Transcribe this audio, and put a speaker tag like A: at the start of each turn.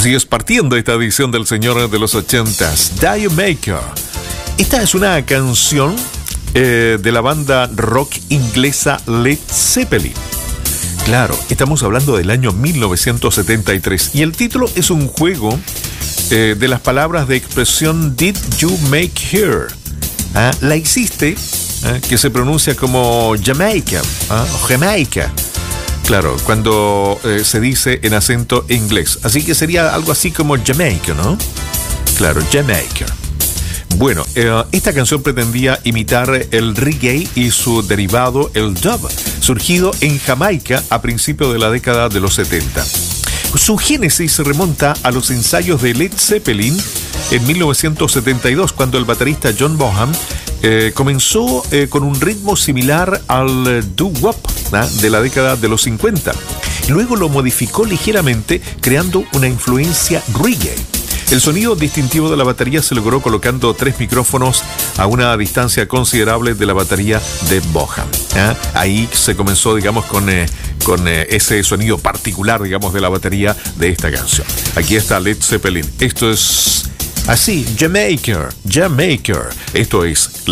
A: Así es, partiendo esta edición del Señor de los 80s, Die Maker. Esta es una canción de la banda rock inglesa Led Zeppelin. Claro, estamos hablando del año 1973 y el título es un juego de las palabras de expresión Did you make her? La hiciste, que se pronuncia como Jamaica o Jamaica. Claro, cuando se dice en acento inglés. Así que sería algo así como Jamaica, ¿no? Claro, Jamaica. Bueno, esta canción pretendía imitar el reggae y su derivado, el dub, surgido en Jamaica a principios de la década de los 70. Su génesis se remonta a los ensayos de Led Zeppelin en 1972, cuando el baterista John Bonham comenzó con un ritmo similar al doo-wop de la década de los 50. Luego lo modificó ligeramente, creando una influencia reggae. El sonido distintivo de la batería se logró colocando 3 micrófonos a una distancia considerable de la batería de Bonham. Ahí se comenzó, digamos, con ese sonido particular, digamos, de la batería de esta canción. Aquí está Led Zeppelin. Esto es así, Jamaica. Esto es